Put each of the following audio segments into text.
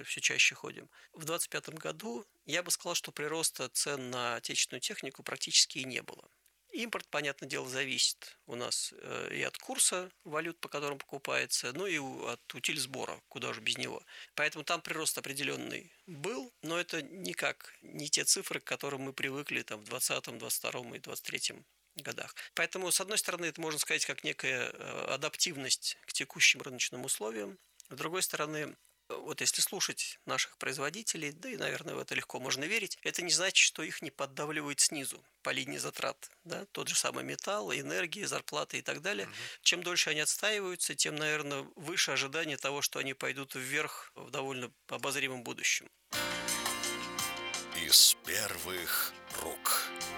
которые все чаще ходим. В 2025 году я бы сказал, что прироста цен на отечественную технику практически и не было. Импорт, понятное дело, зависит у нас и от курса валют, по которым покупается, ну и от утильсбора, куда же без него. Поэтому там прирост определенный был, но это никак не те цифры, к которым мы привыкли там, в 2020, 2022 и 2023 годах. Поэтому, с одной стороны, это можно сказать как некая адаптивность к текущим рыночным условиям. С другой стороны, вот если слушать наших производителей, да и, наверное, в это легко можно верить, это не значит, что их не поддавливает снизу по линии затрат. Да? Тот же самый металл, энергия, зарплаты и так далее. Чем дольше они отстаиваются, тем, наверное, выше ожидание того, что они пойдут вверх в довольно обозримом будущем. Из первых рук.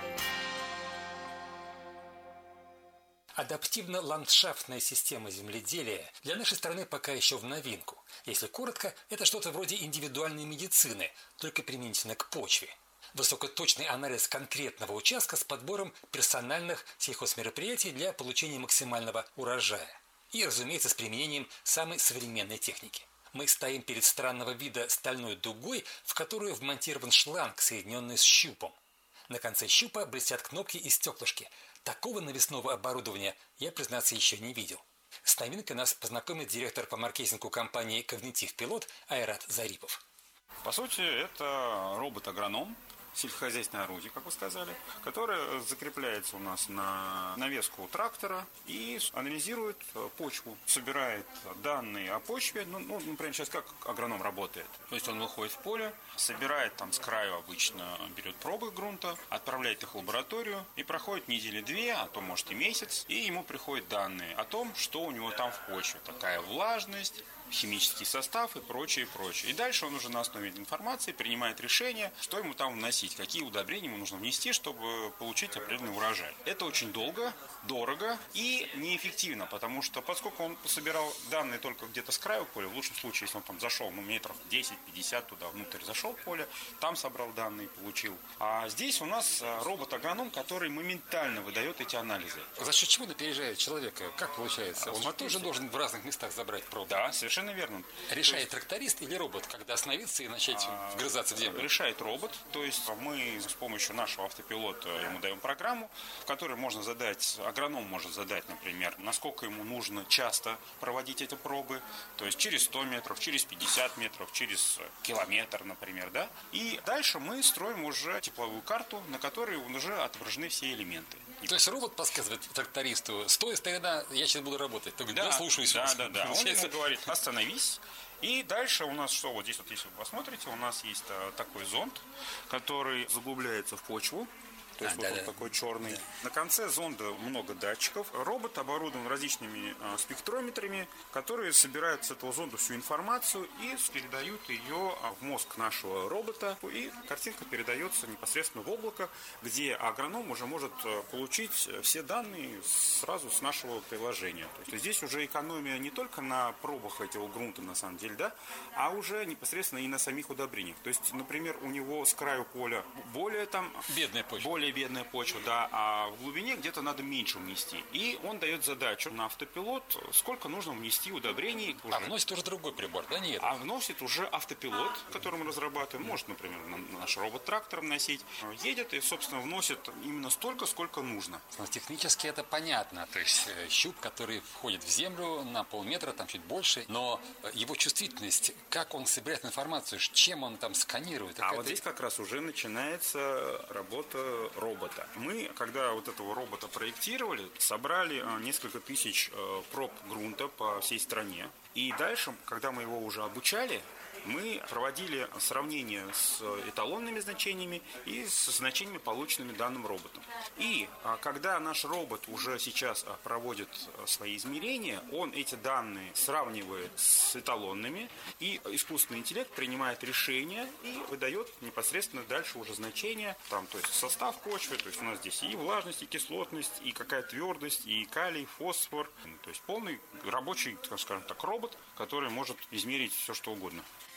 Адаптивно-ландшафтная система земледелия для нашей страны пока еще в новинку. Если коротко, это что-то вроде индивидуальной медицины, только применительно к почве. Высокоточный анализ конкретного участка с подбором персональных сельхозмероприятий для получения максимального урожая. И, разумеется, с применением самой современной техники. Мы стоим перед странного вида стальной дугой, в которую вмонтирован шланг, соединенный с щупом. На конце щупа блестят кнопки и стеклышки. Такого навесного оборудования я, признаться, еще не видел. С новинкой нас познакомит директор по маркетингу компании «Когнитив Пилот» Айрат Зарипов. По сути, это робот-агроном, сельскохозяйственное орудие, как вы сказали, которое закрепляется у нас на навеску трактора и анализирует почву, собирает данные о почве. Например, сейчас как агроном работает? То есть он выходит в поле, собирает там с краю обычно, берет пробы грунта, отправляет их в лабораторию и проходит недели две, а то может и месяц, и ему приходят данные о том, что у него там в почве, такая влажность, химический состав и прочее, прочее. И дальше он уже на основе этой информации принимает решение, что ему там вносить, какие удобрения ему нужно внести, чтобы получить определенный урожай. Это очень долго, дорого и неэффективно, потому что поскольку он собирал данные только где-то с краю поля, в лучшем случае, если он там зашел, метров 10-50 туда внутрь зашел в поле, там собрал данные, получил. А здесь у нас робот-агроном, который моментально выдает эти анализы. За счет чего напережает человека? Как получается? Он тоже должен в разных местах забрать пробы? Да, совершенно верно. Решает тракторист или робот, когда остановиться и начать вгрызаться в землю? Решает робот. То есть мы с помощью нашего автопилота ему даем программу, в которой можно задать, агроном может задать, например, насколько ему нужно часто проводить эти пробы. То есть через 100 метров, через 50 метров, через километр, например. Да? И дальше мы строим уже тепловую карту, на которой уже отображены все элементы. То есть робот подсказывает трактористу: стой, тогда я сейчас буду работать. Только да, слушаюсь вас. Да. Он ему говорит: остановись. И дальше у нас что? Вот здесь вот, если вы посмотрите, у нас есть такой зонд, который заглубляется в почву. То есть он такой черный. Да. На конце зонда много датчиков. Робот оборудован различными спектрометрами, которые собирают с этого зонда всю информацию и передают ее в мозг нашего робота. И картинка передается непосредственно в облако, где агроном уже может получить все данные сразу с нашего приложения. То есть здесь уже экономия не только на пробах этого грунта, на самом деле, да, а уже непосредственно и на самих удобрениях. То есть, например, у него с краю поля более бедная почва, да, а в глубине где-то надо меньше внести. И он дает задачу на автопилот, сколько нужно внести удобрений. А вносит уже другой прибор, да, нет? А вносит уже автопилот, который мы разрабатываем. Может, например, наш робот-трактор вносить. Едет и, собственно, вносит именно столько, сколько нужно. Но технически это понятно. То есть щуп, который входит в землю на полметра, там чуть больше, но его чувствительность, как он собирает информацию, чем он там сканирует? А вот здесь как раз уже начинается работа робота. Мы, когда вот этого робота проектировали, собрали несколько тысяч проб грунта по всей стране. И дальше, когда мы его уже обучали, мы проводили сравнение с эталонными значениями и с значениями, полученными данным роботом. И когда наш робот уже сейчас проводит свои измерения, он эти данные сравнивает с эталонными, и искусственный интеллект принимает решение и выдает непосредственно дальше уже значения, там, то есть состав почвы, то есть у нас здесь и влажность, и кислотность, и какая твердость, и калий, фосфор. То есть полный рабочий, скажем так, робот, который может измерить все, что угодно.